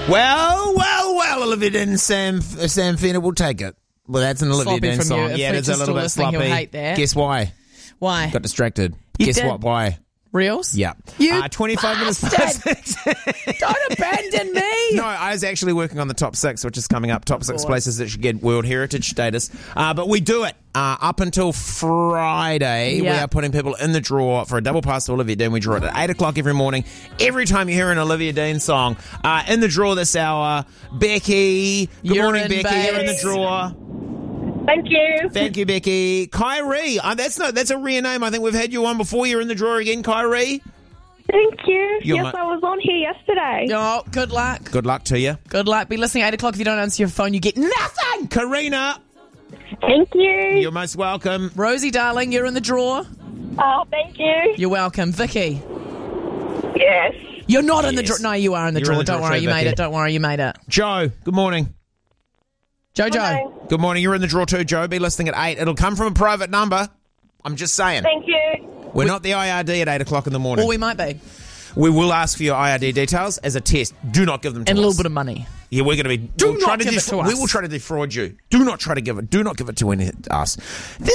Well, Olivia Dean and Sam Fenner will take it. Well, that's an Olivia Dean song. Yeah, it's a little bit sloppy. Hate that. Guess why? Why? Got distracted. You Guess did? what? Why? Reels? Yeah. 25 minutes past. Don't abandon me. No, I was actually working on the top 6, which is coming up. Top 6 places that should get World Heritage status. But we do it up until Friday. Yeah. We are putting people in the draw for a double pass to Olivia Dean. We draw it at 8 o'clock every morning. Every time you hear an Olivia Dean song, in the draw this hour, Becky. Good You're morning, in, Becky. babes. You're in the draw. Thank you. Thank you, Becky. Kyrie. That's a rare name. I think we've had you on before. You're in the draw again, Kyrie. Thank you. You're I was on here yesterday. Oh, good luck. Good luck to you. Good luck. Be listening at 8 o'clock. If you don't answer your phone, you get nothing. Karina. Thank you. You're most welcome. Rosie, darling, you're in the draw. Oh, thank you. You're welcome. Vicky. Yes. You're not in the draw. No, you are in the You're draw. in the Don't draw worry. too, You made Vicky. it. Don't worry. You made it. Joe, good morning. Jojo. Good morning. You're in the draw too, Joe. Be listening at 8. It'll come from a private number. I'm just saying. Thank you. We're not the IRD at 8 o'clock in the morning. Or we might be. We will ask for your IRD details as a test. Do not give them to us. And a little bit of money. Yeah, we're going to be... Do not give it to us. We will try to defraud you. Do not try to give it. Do not give it to us.